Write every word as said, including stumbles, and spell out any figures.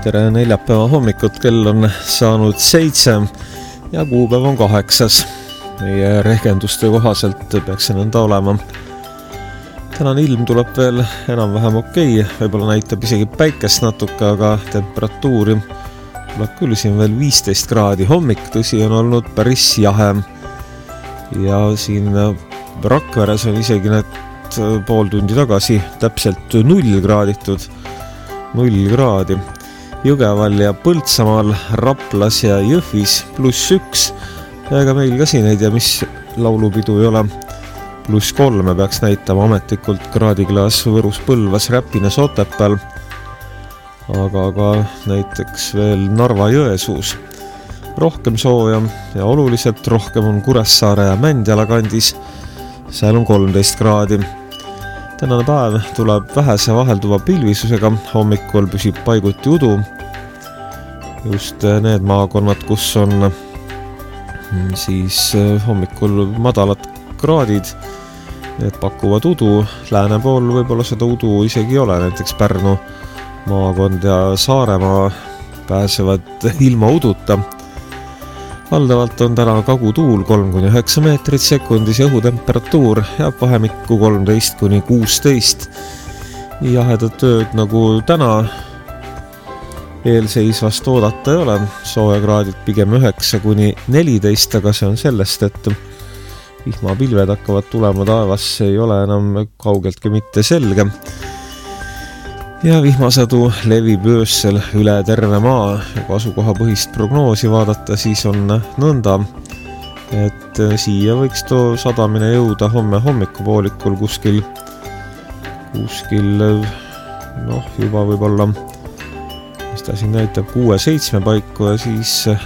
tere neljapäeva hommikut, kell on saanud seitse ja kuupäev on kaheksas. Meie rehkenduste kohaselt peaks see nõnda olema. Tänane ilm tuleb veel enam-vähem okei, võib-olla näitab isegi päikest natuke, aga temperatuuri tuleb küll siin veel viisteist kraadi. Hommik tõsi on olnud päris jahe ja siin Rakveres on isegi need pool tundi tagasi täpselt null kraaditud, null kraadi. Jõgeval ja Põltsamaal, Raplas ja Jõhvis pluss üks ja ega meil ka siin ei tea, mis laulupidu ei ole. Pluss kolme peaks näitama ametlikult kraadiklaas Võrus, Põlvas, Räpines, Otepääl, aga ka näiteks veel Narva Jõesuus. Rohkem sooja ja oluliselt rohkem on Kuressaare ja Mändjala kandis, seal on kolmteist kraadi. Tänane päev tuleb vähese vahelduva pilvisusega, hommikul püsib paiguti udu. Just need maakonnad, kus on siis hommikul madalad kraadid, need pakuvad udu. Lääne pool võib-olla seda udu isegi ei ole, näiteks Pärnu maakond ja Saaremaa pääsevad ilma uduta. Valdavalt on täna kagutuul kolm kuni üheksa meetrit sekundis ja õhutemperatuur jääb vahemikku kolmteist kuni kuusteist. Nii jahedad tööd nagu täna eelseisvast oodata ei ole. Soojakraadid pigem üheksa kuni neliteist, aga see on sellest, et vihmapilved hakkavad tulema taevasse, ei ole enam kaugeltki mitte selge. Ja vihmasadu levib öössel üle terve maa. Kui asukoha põhist prognoosi vaadata, siis on nõnda, et siia võiks too sadamine jõuda homme hommikupoolikul kuskil, kuskil noh, juba võib-olla, mis ta siin näitab, kuue seitsme paiku ja siis